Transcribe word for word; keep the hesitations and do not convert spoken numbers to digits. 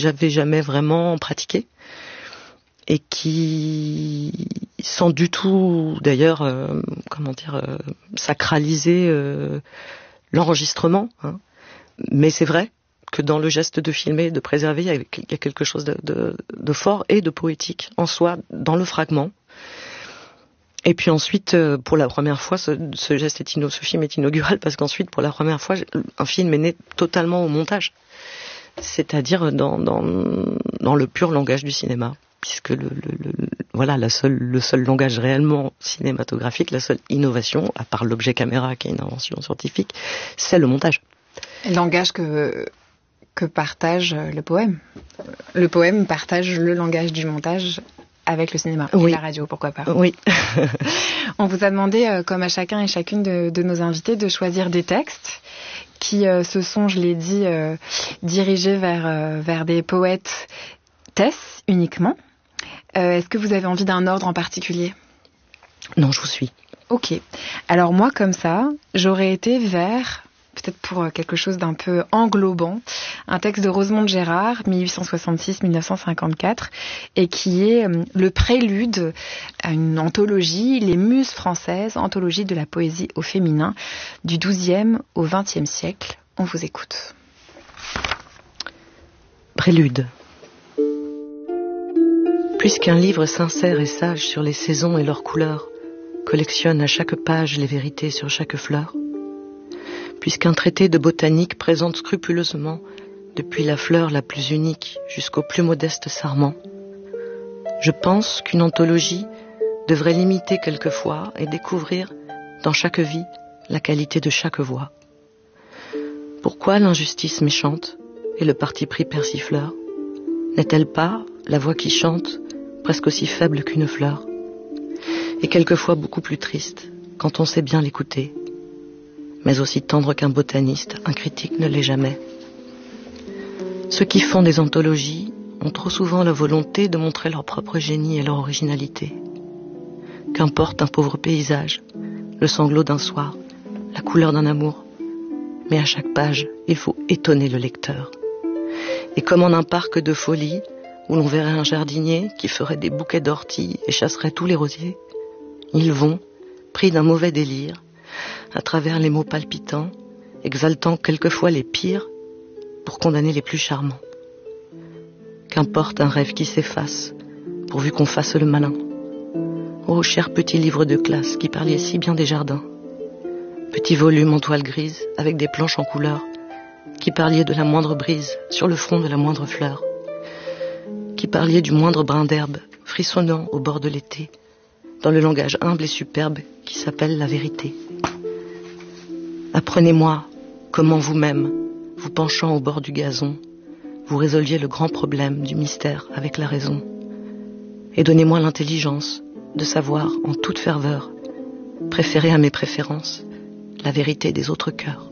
j'avais jamais vraiment pratiqué et qui, sans du tout, d'ailleurs, euh, comment dire, euh, sacraliser euh, l'enregistrement. Hein. Mais c'est vrai que dans le geste de filmer, de préserver, il y a, il y a quelque chose de, de, de fort et de poétique en soi dans le fragment. Et puis ensuite, pour la première fois, ce, ce geste est ino, ce film est inaugural parce qu'ensuite, pour la première fois, un film est né totalement au montage, c'est-à-dire dans, dans, dans le pur langage du cinéma, puisque le, le, le, voilà, la seule, le seul langage réellement cinématographique, la seule innovation, à part l'objet caméra qui est une invention scientifique, c'est le montage. Langage que que partage le poème. Le poème partage le langage du montage. Avec le cinéma oui. Et la radio, pourquoi pas. Oui. On vous a demandé, euh, comme à chacun et chacune de, de nos invités, de choisir des textes qui euh, se sont, je l'ai dit, euh, dirigés vers, euh, vers des poètes tesses uniquement. Euh, est-ce que vous avez envie d'un ordre en particulier ? Non, je vous suis. Ok. Alors moi, comme ça, j'aurais été vers... peut-être pour quelque chose d'un peu englobant, un texte de Rosemonde Gérard, dix-huit cent soixante-six à dix-neuf cent cinquante-quatre, et qui est le prélude à une anthologie, Les Muses françaises, anthologie de la poésie au féminin, du douzième au vingtième siècle. On vous écoute. Prélude. Puisqu'un livre sincère et sage sur les saisons et leurs couleurs collectionne à chaque page les vérités sur chaque fleur, puisqu'un traité de botanique présente scrupuleusement, depuis la fleur la plus unique jusqu'au plus modeste sarment, je pense qu'une anthologie devrait l'imiter quelquefois et découvrir, dans chaque vie, la qualité de chaque voix. Pourquoi l'injustice méchante et le parti pris persifleur? N'est-elle pas, la voix qui chante, presque aussi faible qu'une fleur, et quelquefois beaucoup plus triste, quand on sait bien l'écouter, mais aussi tendre qu'un botaniste, un critique ne l'est jamais. Ceux qui font des anthologies ont trop souvent la volonté de montrer leur propre génie et leur originalité. Qu'importe un pauvre paysage, le sanglot d'un soir, la couleur d'un amour, mais à chaque page, il faut étonner le lecteur. Et comme en un parc de folie, où l'on verrait un jardinier qui ferait des bouquets d'orties et chasserait tous les rosiers, ils vont, pris d'un mauvais délire, à travers les mots palpitants, exaltant quelquefois les pires pour condamner les plus charmants. Qu'importe un rêve qui s'efface, pourvu qu'on fasse le malin. Ô cher petit livre de classe qui parliez si bien des jardins, petit volume en toile grise avec des planches en couleur, qui parliez de la moindre brise sur le front de la moindre fleur, qui parliez du moindre brin d'herbe frissonnant au bord de l'été, dans le langage humble et superbe qui s'appelle la vérité. Apprenez-moi comment vous-même, vous penchant au bord du gazon, vous résolviez le grand problème du mystère avec la raison. Et donnez-moi l'intelligence de savoir en toute ferveur, préférer à mes préférences, la vérité des autres cœurs.